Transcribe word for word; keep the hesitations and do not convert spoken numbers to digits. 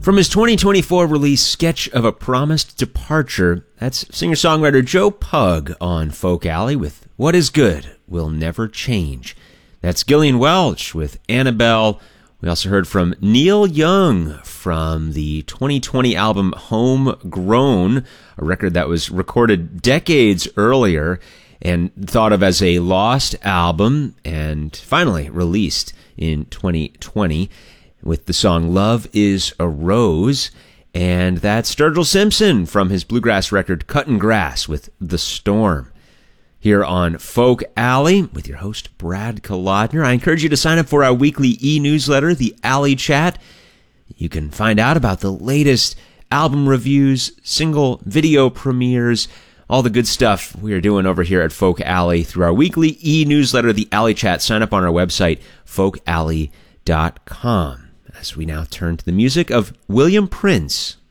From his twenty twenty-four release, Sketch of a Promised Departure, that's singer-songwriter Joe Pug on Folk Alley with What Is Good Will Never Change. That's Gillian Welch with Annabelle. We also heard from Neil Young from the twenty twenty album Homegrown, a record that was recorded decades earlier and thought of as a lost album and finally released in twenty twenty. With the song Love is a Rose. And that's Sturgill Simpson from his bluegrass record Cuttin' Grass with The Storm. Here on Folk Alley with your host Brad Kolodner. I encourage you to sign up for our weekly e-newsletter, the Alley Chat. You can find out about the latest album reviews, single video premieres, all the good stuff we are doing over here at Folk Alley through our weekly e-newsletter, the Alley Chat. Sign up on our website, folk alley dot com. As we now turn to the music of William Prince.